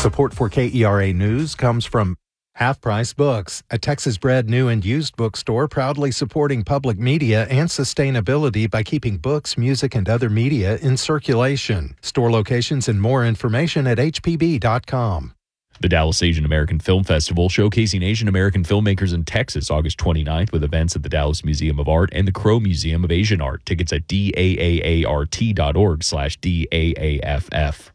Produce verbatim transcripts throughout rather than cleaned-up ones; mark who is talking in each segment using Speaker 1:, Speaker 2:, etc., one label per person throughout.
Speaker 1: Support for K E R A News comes from Half Price Books, a Texas-bred new and used bookstore proudly supporting public media and sustainability by keeping books, music, and other media in circulation. Store locations and more information at H P B dot com.
Speaker 2: The Dallas Asian American Film Festival, showcasing Asian American filmmakers in Texas, August twenty-ninth, with events at the Dallas Museum of Art and the Crow Museum of Asian Art. Tickets at D A A A R T dot org slash D A A F F.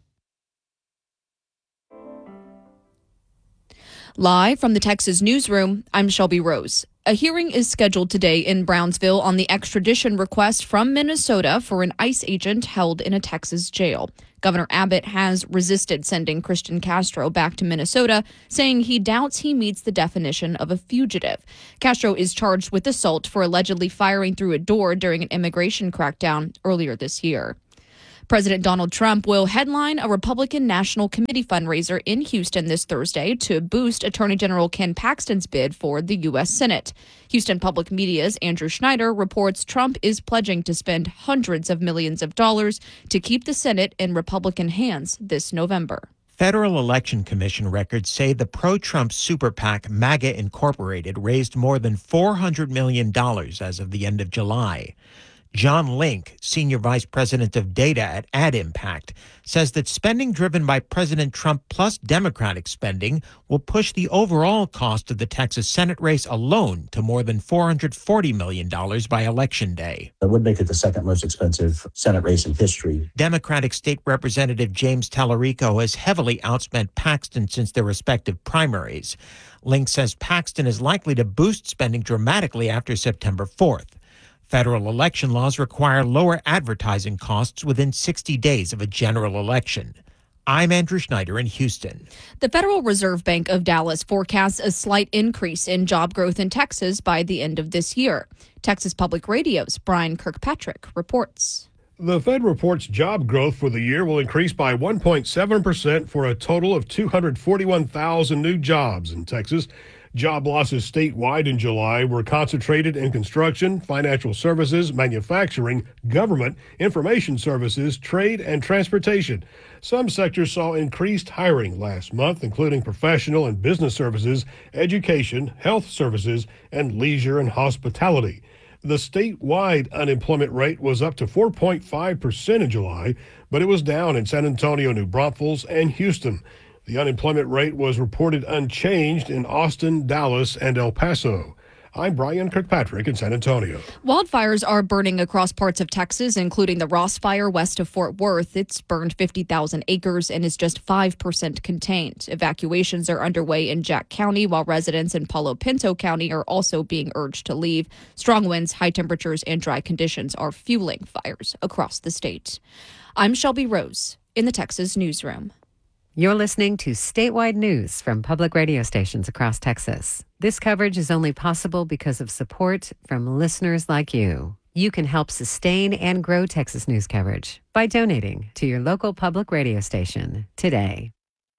Speaker 3: Live from the Texas Newsroom, I'm Shelby Rose. A hearing is scheduled today in Brownsville on the extradition request from Minnesota for an ICE agent held in a Texas jail. Governor Abbott has resisted sending Christian Castro back to Minnesota, saying he doubts he meets the definition of a fugitive. Castro is charged with assault for allegedly firing through a door during an immigration crackdown earlier this year. President Donald Trump will headline a Republican National Committee fundraiser in Houston this Thursday to boost Attorney General Ken Paxton's bid for the U S Senate. Houston Public Media's Andrew Schneider reports Trump is pledging to spend hundreds of millions of dollars to keep the Senate in Republican hands this November.
Speaker 4: Federal Election Commission records say the pro-Trump super PAC MAGA Incorporated raised more than four hundred million dollars as of the end of July. John Link, Senior Vice President of Data at AdImpact, says that spending driven by President Trump plus Democratic spending will push the overall cost of the Texas Senate race alone to more than four hundred forty million dollars by Election Day.
Speaker 5: That would make it the second most expensive Senate race in history.
Speaker 4: Democratic State Representative James Tallarico has heavily outspent Paxton since their respective primaries. Link says Paxton is likely to boost spending dramatically after September fourth. Federal election laws require lower advertising costs within sixty days of a general election. I'm Andrew Schneider in Houston.
Speaker 3: The Federal Reserve Bank of Dallas forecasts a slight increase in job growth in Texas by the end of this year. Texas Public Radio's Brian Kirkpatrick reports.
Speaker 6: The Fed reports job growth for the year will increase by one point seven percent for a total of two hundred forty-one thousand new jobs in Texas. Job losses statewide in July were concentrated in construction, financial services, manufacturing, government, information services, trade, and transportation. Some sectors saw increased hiring last month, including professional and business services, education, health services, and leisure and hospitality. The statewide unemployment rate was up to four point five percent in July, but it was down in San Antonio, New Braunfels, and Houston. The unemployment rate was reported unchanged in Austin, Dallas, and El Paso. I'm Brian Kirkpatrick in San Antonio.
Speaker 3: Wildfires are burning across parts of Texas, including the Ross Fire west of Fort Worth. It's burned fifty thousand acres and is just five percent contained. Evacuations are underway in Jack County, while residents in Palo Pinto County are also being urged to leave. Strong winds, high temperatures, and dry conditions are fueling fires across the state. I'm Shelby Rose in the Texas Newsroom.
Speaker 7: You're listening to statewide news from public radio stations across Texas. This coverage is only possible because of support from listeners like you. You can help sustain and grow Texas news coverage by donating to your local public radio station today.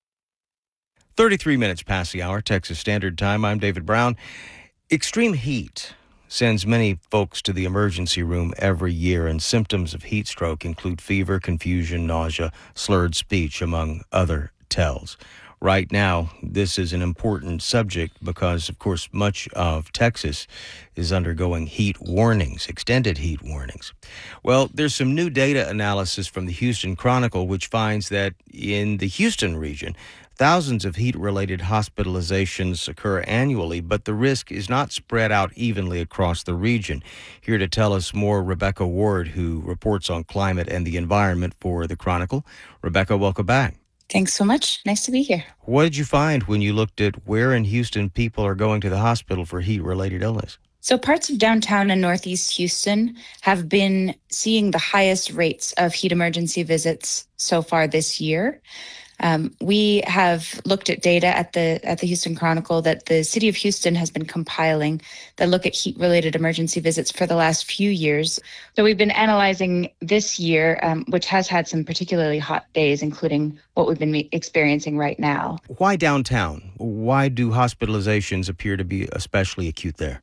Speaker 8: thirty-three minutes past the hour, Texas Standard Time. I'm David Brown. Extreme heat sends many folks to the emergency room every year, and symptoms of heat stroke include fever, confusion, nausea, slurred speech, among other tells. Right now, this is an important subject because, of course, much of Texas is undergoing heat warnings, extended heat warnings. Well, there's some new data analysis from the Houston Chronicle, which finds that in the Houston region, thousands of heat-related hospitalizations occur annually, but the risk is not spread out evenly across the region. Here to tell us more, Rebecca Ward, who reports on climate and the environment for the Chronicle. Rebecca, welcome back.
Speaker 9: Thanks so much. Nice to be here.
Speaker 8: What did you find when you looked at where in Houston people are going to the hospital for heat-related illness?
Speaker 9: So parts of downtown and northeast Houston have been seeing the highest rates of heat emergency visits so far this year. Um, we have looked at data at the at the Houston Chronicle that the city of Houston has been compiling that look at heat-related emergency visits for the last few years. So we've been analyzing this year, um, which has had some particularly hot days, including what we've been experiencing right now.
Speaker 8: Why downtown? Why do hospitalizations appear to be especially acute there?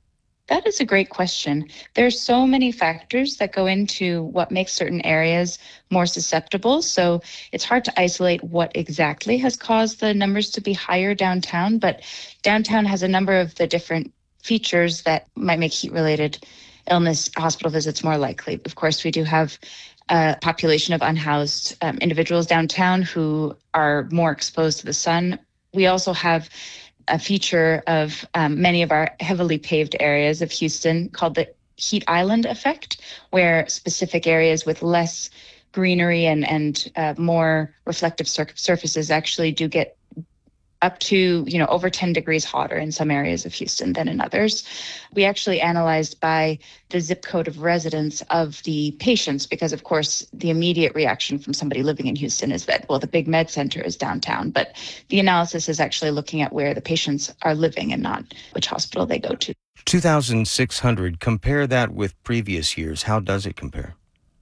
Speaker 9: That is a great question. There's so many factors that go into what makes certain areas more susceptible. So it's hard to isolate what exactly has caused the numbers to be higher downtown, but downtown has a number of the different features that might make heat-related illness hospital visits more likely. Of course, we do have a population of unhoused um, individuals downtown who are more exposed to the sun. We also have a feature of um, many of our heavily paved areas of Houston called the heat island effect, where specific areas with less greenery and, and uh, more reflective sur- surfaces actually do get up to, you know, over ten degrees hotter in some areas of Houston than in others. We actually analyzed by the zip code of residence of the patients, because of course the immediate reaction from somebody living in Houston is that, well, the big med center is downtown, but the analysis is actually looking at where the patients are living and not which hospital they go to.
Speaker 8: two thousand six hundred, compare that with previous years. How does it compare?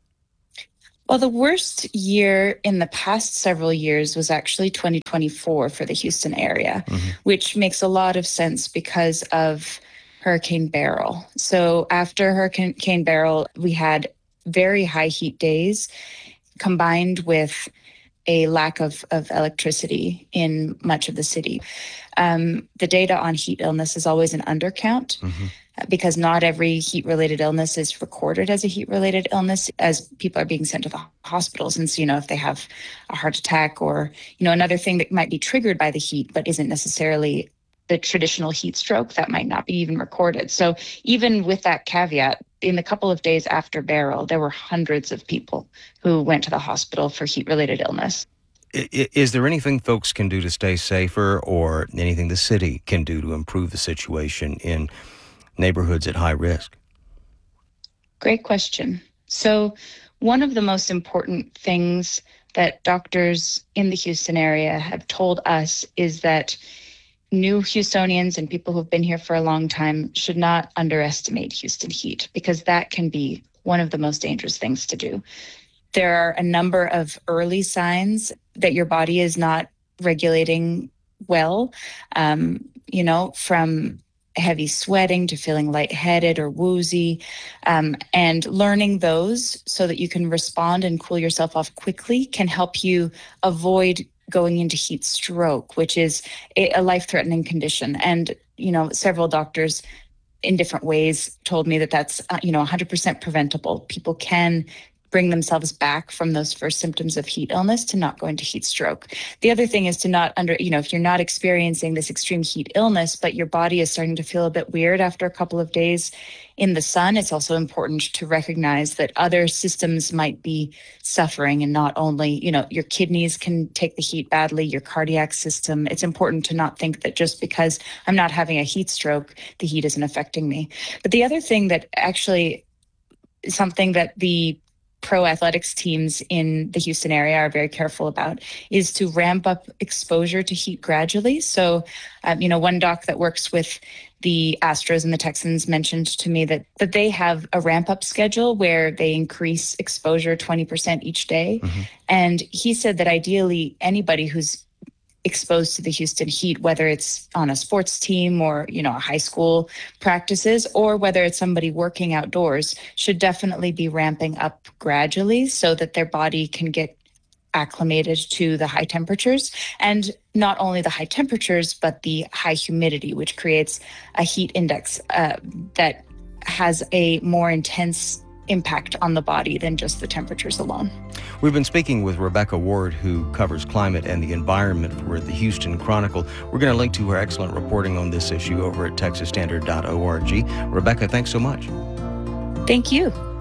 Speaker 9: Well, the worst year in the past several years was actually twenty twenty-four for the Houston area, mm-hmm. which makes a lot of sense because of Hurricane Beryl. So after Hurricane Beryl, we had very high heat days combined with a lack of, of electricity in much of the city. Um, the data on heat illness is always an undercount. Mm-hmm. Because not every heat-related illness is recorded as a heat-related illness as people are being sent to the hospitals. And so, you know, if they have a heart attack or, you know, another thing that might be triggered by the heat, but isn't necessarily the traditional heat stroke, that might not be even recorded. So even with that caveat, in the couple of days after Beryl, there were hundreds of people who went to the hospital for heat-related illness.
Speaker 8: Is there anything folks can do to stay safer, or anything the city can do to improve the situation in neighborhoods at high risk?
Speaker 9: Great question. So one of the most important things that doctors in the Houston area have told us is that new Houstonians and people who've been here for a long time should not underestimate Houston heat, because that can be one of the most dangerous things to do. There are a number of early signs that your body is not regulating well, um, you know, from heavy sweating to feeling lightheaded or woozy, um, and learning those so that you can respond and cool yourself off quickly can help you avoid going into heat stroke, which is a, a life-threatening condition. And, you know, several doctors in different ways told me that that's, uh, you know, one hundred percent preventable. People can bring themselves back from those first symptoms of heat illness to not go into heat stroke. The other thing is to not under, you know, if you're not experiencing this extreme heat illness, but your body is starting to feel a bit weird after a couple of days in the sun, it's also important to recognize that other systems might be suffering, and not only, you know, your kidneys can take the heat badly, your cardiac system. It's important to not think that just because I'm not having a heat stroke, the heat isn't affecting me. But the other thing that actually is something that the pro athletics teams in the Houston area are very careful about is to ramp up exposure to heat gradually. So, um, you know, one doc that works with the Astros and the Texans mentioned to me that that they have a ramp up schedule where they increase exposure twenty percent each day. Mm-hmm. And he said that ideally anybody who's exposed to the Houston heat, whether it's on a sports team or, you know, high school practices, or whether it's somebody working outdoors, should definitely be ramping up gradually so that their body can get acclimated to the high temperatures. And not only the high temperatures, but the high humidity, which creates a heat index uh, that has a more intense impact on the body than just the temperatures alone.
Speaker 8: We've been speaking with Rebecca Ward, who covers climate and the environment for the Houston Chronicle. We're going to link to her excellent reporting on this issue over at texas standard dot org. Rebecca, thanks so much.
Speaker 9: Thank you.